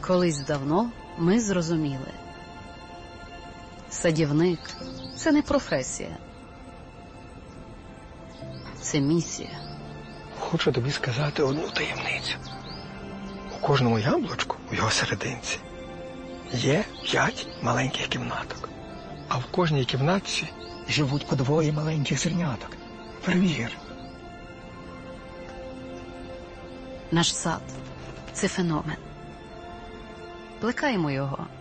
Колись давно ми зрозуміли. Садівник – це не професія. Це місія. Хочу тобі сказати одну таємницю. У кожному яблучку, у його серединці, є 5 маленьких кімнаток. А в кожній кімнатці живуть по 2 маленьких зерняток. Перевір. Наш сад – це феномен. Плекаємо його